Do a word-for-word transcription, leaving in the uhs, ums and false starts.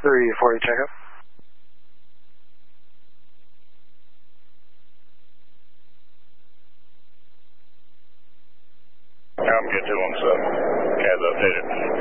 three forty checkup. I'm get two one seven. C A D's updated.